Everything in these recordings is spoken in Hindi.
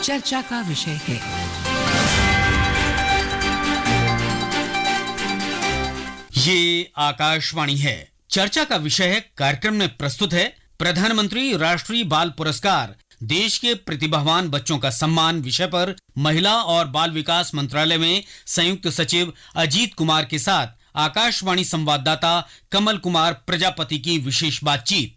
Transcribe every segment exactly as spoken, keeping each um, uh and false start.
चर्चा का विषय है। ये आकाशवाणी है। चर्चा का विषय है कार्यक्रम में प्रस्तुत है प्रधानमंत्री राष्ट्रीय बाल पुरस्कार देश के प्रतिभावान बच्चों का सम्मान विषय पर महिला और बाल विकास मंत्रालय में संयुक्त सचिव अजीत कुमार के साथ आकाशवाणी संवाददाता कमल कुमार प्रजापति की विशेष बातचीत।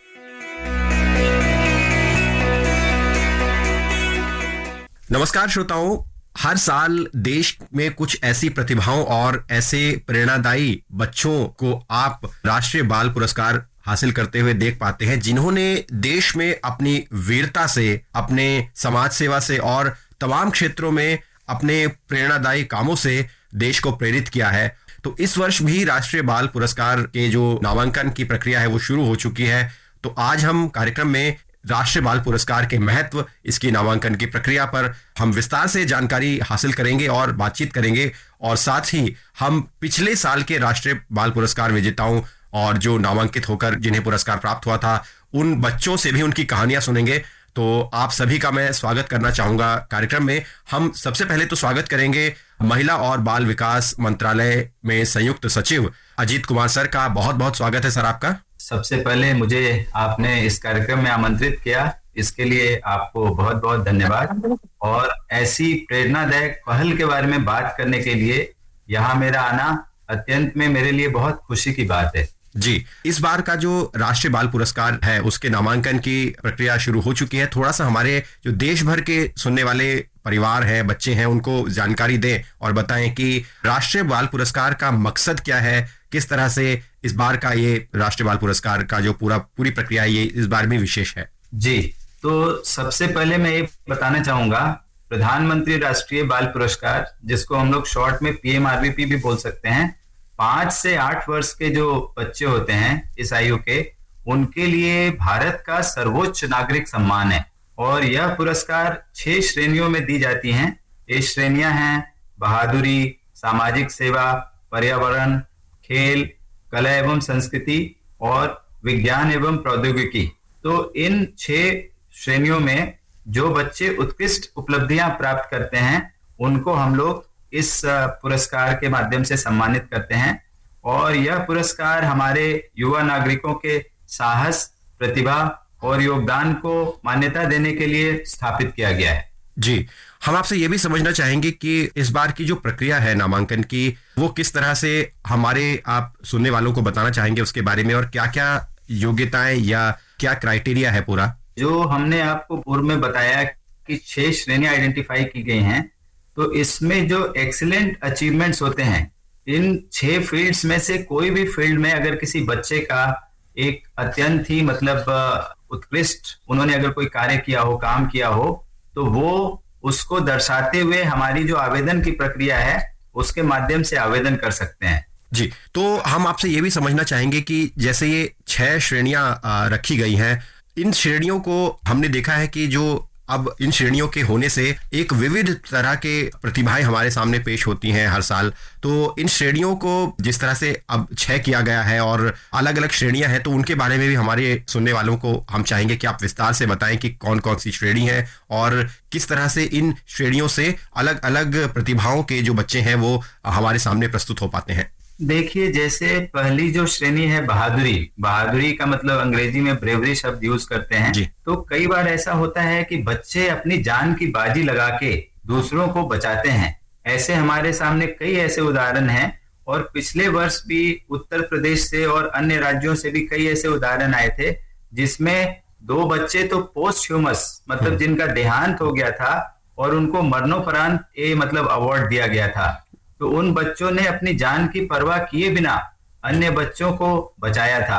नमस्कार श्रोताओं, हर साल देश में कुछ ऐसी प्रतिभाओं और ऐसे प्रेरणादायी बच्चों को आप राष्ट्रीय बाल पुरस्कार हासिल करते हुए देख पाते हैं, जिन्होंने देश में अपनी वीरता से, अपने समाज सेवा से और तमाम क्षेत्रों में अपने प्रेरणादायी कामों से देश को प्रेरित किया है। तो इस वर्ष भी राष्ट्रीय बाल पुरस्कार के जो नामांकन की प्रक्रिया है वो शुरू हो चुकी है। तो आज हम कार्यक्रम में राष्ट्रीय बाल पुरस्कार के महत्व, इसकी नामांकन की प्रक्रिया पर हम विस्तार से जानकारी हासिल करेंगे और बातचीत करेंगे, और साथ ही हम पिछले साल के राष्ट्रीय बाल पुरस्कार विजेताओं और जो नामांकित होकर जिन्हें पुरस्कार प्राप्त हुआ था उन बच्चों से भी उनकी कहानियां सुनेंगे। तो आप सभी का मैं स्वागत करना चाहूंगा कार्यक्रम में। हम सबसे पहले तो स्वागत करेंगे महिला और बाल विकास मंत्रालय में संयुक्त सचिव अजीत कुमार सर का। बहुत बहुत स्वागत है सर आपका। सबसे पहले मुझे आपने इस कार्यक्रम में आमंत्रित किया, इसके लिए आपको बहुत बहुत धन्यवाद। और ऐसी प्रेरणादायक पहल के बारे में बात करने के लिए यहाँ मेरा आना अत्यंत में मेरे लिए बहुत खुशी की बात है। जी, इस बार का जो राष्ट्रीय बाल पुरस्कार है उसके नामांकन की प्रक्रिया शुरू हो चुकी है। थोड़ा सा हमारे जो देश भर के सुनने वाले परिवार हैं, बच्चे हैं, उनको जानकारी दें और बताएं कि राष्ट्रीय बाल पुरस्कार का मकसद क्या है, किस तरह से इस बार का ये राष्ट्रीय बाल पुरस्कार का जो पूरा पूरी प्रक्रिया ये इस बार में विशेष है। जी, तो सबसे पहले मैं ये बताना चाहूंगा, प्रधानमंत्री राष्ट्रीय बाल पुरस्कार, जिसको हम लोग शॉर्ट में P M R B P भी बोल सकते हैं, पांच से आठ वर्ष के जो बच्चे होते हैं इस आयु के, उनके लिए भारत का सर्वोच्च नागरिक सम्मान है। और यह पुरस्कार छह श्रेणियों में दी जाती हैं। ये श्रेणियां हैं बहादुरी, सामाजिक सेवा, पर्यावरण, खेल, कला एवं संस्कृति और विज्ञान एवं प्रौद्योगिकी। तो इन छह श्रेणियों में जो बच्चे उत्कृष्ट उपलब्धियां प्राप्त करते हैं उनको हम लोग इस पुरस्कार के माध्यम से सम्मानित करते हैं। और यह पुरस्कार हमारे युवा नागरिकों के साहस, प्रतिभा और योगदान को मान्यता देने के लिए स्थापित किया गया है। जी, हम आपसे ये भी समझना चाहेंगे कि इस बार की जो प्रक्रिया है नामांकन की, वो किस तरह से हमारे आप सुनने वालों को बताना चाहेंगे उसके बारे में, और क्या क्या योग्यताएं या क्या क्राइटेरिया है पूरा। जो हमने आपको पूर्व में बताया कि छह श्रेणियां आइडेंटिफाई की गई हैं, तो इसमें जो एक्सीलेंट अचीवमेंट्स होते हैं, इन छह फील्ड्स में से कोई भी फील्ड में अगर किसी बच्चे का एक अत्यंत ही मतलब उत्कृष्ट उन्होंने अगर कोई कार्य किया हो, काम किया हो, तो वो उसको दर्शाते हुए हमारी जो आवेदन की प्रक्रिया है उसके माध्यम से आवेदन कर सकते हैं। जी, तो हम आपसे ये भी समझना चाहेंगे कि जैसे ये छह श्रेणियां रखी गई हैं, इन श्रेणियों को हमने देखा है कि जो अब इन श्रेणियों के होने से एक विविध तरह के प्रतिभाएं हमारे सामने पेश होती हैं हर साल। तो इन श्रेणियों को जिस तरह से अब छह किया गया है और अलग अलग श्रेणियां हैं, तो उनके बारे में भी हमारे सुनने वालों को हम चाहेंगे कि आप विस्तार से बताएं कि कौन कौन सी श्रेणी है और किस तरह से इन श्रेणियों से अलग अलग प्रतिभाओं के जो बच्चे हैं वो हमारे सामने प्रस्तुत हो पाते हैं। देखिए, जैसे पहली जो श्रेणी है बहादुरी, बहादुरी का मतलब अंग्रेजी में ब्रेवरी शब्द यूज करते हैं। तो कई बार ऐसा होता है कि बच्चे अपनी जान की बाजी लगा के दूसरों को बचाते हैं। ऐसे हमारे सामने कई ऐसे उदाहरण हैं, और पिछले वर्ष भी उत्तर प्रदेश से और अन्य राज्यों से भी कई ऐसे उदाहरण आए थे, जिसमें दो बच्चे तो पोस्ट ह्यूमस मतलब जिनका देहांत हो गया था और उनको मरणोपरांत ये मतलब अवार्ड दिया गया था। तो उन बच्चों ने अपनी जान की परवाह किए बिना अन्य बच्चों को बचाया था।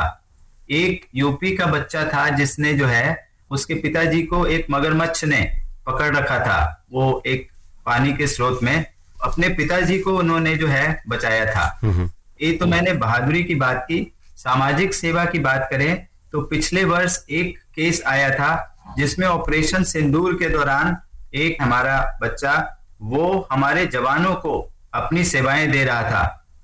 एक यूपी का बच्चा था जिसने जो है उसके पिताजी को एक मगरमच्छ ने पकड़ रखा था, वो एक पानी के स्रोत में, अपने पिताजी को उन्होंने जो है बचाया था। ये तो मैंने बहादुरी की बात की। सामाजिक सेवा की बात करें तो पिछले वर्ष एक केस आया था जिसमें ऑपरेशन सिंदूर के दौरान एक हमारा बच्चा वो हमारे जवानों को अपनी सेवाएं दे रहा था।